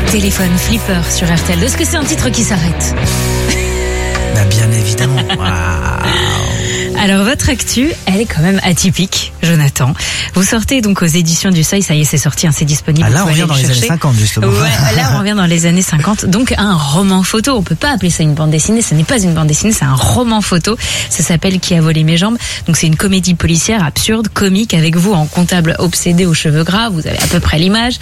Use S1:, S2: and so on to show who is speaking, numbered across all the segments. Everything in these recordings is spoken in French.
S1: Téléphone flipper sur RTL2. Est-ce que c'est un titre qui s'arrête?
S2: Bah bien évidemment. Waouh.
S1: Alors votre actu, elle est quand même atypique, Jonathan. Vous sortez donc aux éditions du Seuil, ça y est, c'est sorti, c'est disponible.
S2: Ah là, on revient dans les années 50 justement.
S1: Ouais, là on revient dans les années 50. Donc un roman photo, on peut pas appeler ça une bande dessinée, ce n'est pas une bande dessinée, c'est un roman photo. Ça s'appelle Qui a volé mes jambes. Donc c'est une comédie policière absurde, comique, avec vous en comptable obsédé aux cheveux gras. Vous avez à peu près l'image.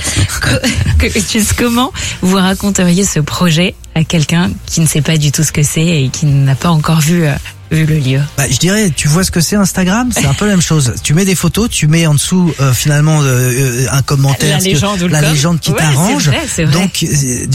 S1: Comment vous raconteriez ce projet à quelqu'un qui ne sait pas du tout ce que c'est et qui n'a pas encore vu le lieu?
S2: Bah, je dirais, tu vois ce que c'est Instagram, c'est un peu la même chose. Tu mets des photos, tu mets en dessous finalement un commentaire,
S1: la
S2: légende qui t'arrange.
S1: C'est vrai.
S2: Donc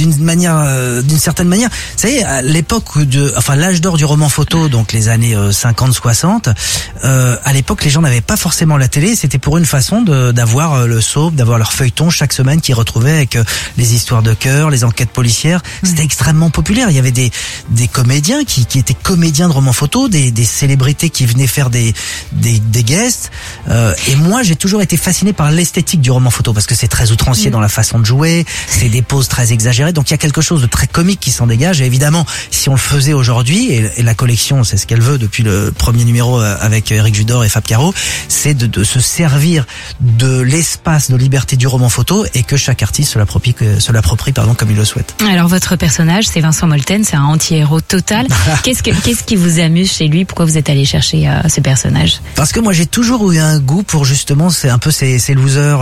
S2: d'une certaine manière, vous savez, à l'époque l'âge d'or du roman photo, donc les années 50-60, à l'époque les gens n'avaient pas forcément la télé, c'était pour une façon d'avoir le soap, d'avoir leur feuilleton chaque semaine qui retrouvait avec les histoires de cœur, les enquêtes policières. C'était extrêmement populaire. Il y avait des comédiens qui étaient comédiens de romans photo, des célébrités qui venaient faire des guests, et moi j'ai toujours été fasciné par l'esthétique du roman photo parce que c'est très outrancier dans la façon de jouer, c'est des poses très exagérées, donc il y a quelque chose de très comique qui s'en dégage. Et évidemment, si on le faisait aujourd'hui, et la collection c'est ce qu'elle veut depuis le premier numéro avec Éric Judor et Fab Caro, c'est de se servir de l'espace de liberté du roman photo et que chaque artiste se l'approprie comme il le souhaite.
S1: Alors votre personnage, c'est Vincent Molten, c'est un anti-héros total. Qu'est-ce qui vous amuse chez lui? Pourquoi vous êtes allé chercher ce personnage?
S2: Parce que moi j'ai toujours eu un goût pour justement c'est un peu ces losers.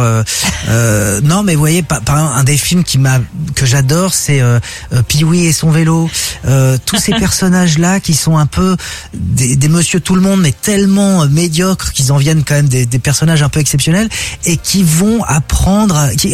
S2: Non mais vous voyez, par exemple, un des films que j'adore, c'est Pee-wee et son vélo. Tous ces personnages là qui sont un peu des monsieur tout le monde mais tellement médiocres qu'ils en viennent quand même des personnages un peu exceptionnels et qui vont apprendre, qui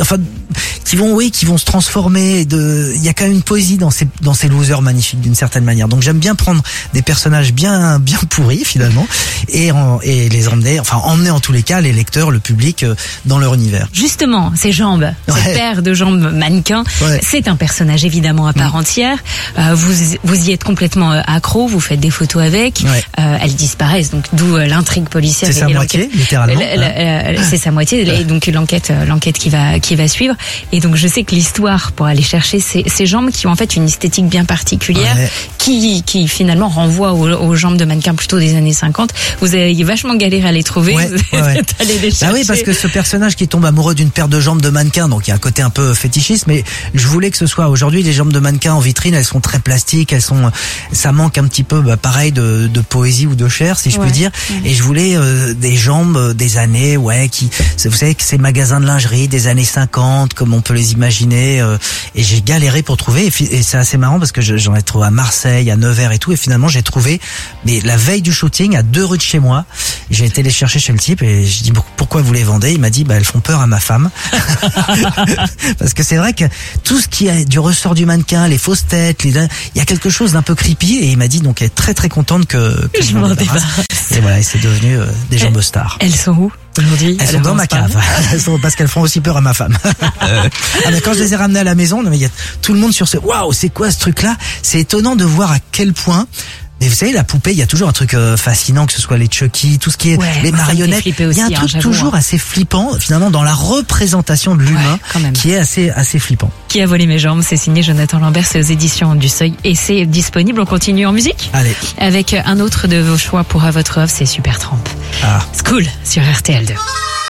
S2: vont se transformer. Il y a quand même une poésie dans ces losers magnifiques d'une certaine manière. Donc j'aime bien prendre des personnages bien pourris finalement et les emmener en tous les cas les lecteurs, le public dans leur univers.
S1: Justement, ces jambes, cette paire de jambes mannequins, c'est un personnage évidemment à part entière. Vous y êtes complètement accro, vous faites des photos avec, elles disparaissent, donc d'où l'intrigue policière.
S2: C'est sa moitié, littéralement.
S1: C'est sa moitié, et donc l'enquête qui va suivre. Et donc je sais que l'histoire pour aller chercher ces jambes qui ont en fait une esthétique bien particulière, qui finalement renvoie aux jambes de mannequins plutôt des années 50. Vous avez vachement galéré à les trouver. Vous êtes allé les chercher.
S2: Ah oui, parce que ce personnage qui tombe amoureux d'une paire de jambes de mannequin, donc il y a un côté un peu fétichiste, mais je voulais que ce soit aujourd'hui les jambes de mannequin en vitrine, elles sont très plastiques, ça manque un petit peu pareil de poésie ou de chair si je puis dire. Et je voulais des jambes des années vous savez que ces magasins de lingerie des années 50 comme on peut les imaginer, et j'ai galéré pour trouver, et c'est assez marrant parce que j'en ai trouvé à Marseille, à Nevers et tout, et finalement j'ai trouvé, mais la veille du shooting à 2 rues de chez moi, j'ai été les chercher chez le type et je dis pourquoi vous les vendez? Il m'a dit elles font peur à ma femme. Parce que c'est vrai que tout ce qui est du ressort du mannequin, les fausses têtes, il y a quelque chose d'un peu creepy, et il m'a dit donc elle est très très contente que je m'en débarrasse. Et voilà, c'est devenu des jambes stars.
S1: Elles sont où aujourd'hui?
S2: Elles sont dans ma cave. Parce qu'elles font aussi peur à ma femme. Mais quand je les ai ramenées à la maison, il y a tout le monde sur waouh, c'est quoi ce truc là? C'est étonnant de voir à quel point. Mais vous savez, la poupée, il y a toujours un truc fascinant, que ce soit les Chucky, tout ce qui est les marionnettes. Il y a un truc toujours assez flippant, finalement, dans la représentation de l'humain, qui est assez flippant.
S1: Qui a volé mes jambes? C'est signé Jonathan Lambert, c'est aux éditions du Seuil et c'est disponible. On continue en musique.
S2: Allez.
S1: Avec un autre de vos choix pour votre œuvre, c'est Supertramp. School sur RTL2.